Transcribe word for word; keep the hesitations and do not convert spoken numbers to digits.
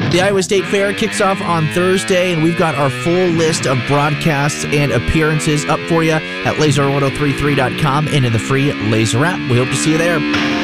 The Iowa State Fair kicks off on Thursday, and we've got our full list of broadcasts and appearances up for you at laser ten thirty-three dot com and in the free Laser app. We hope to see you there.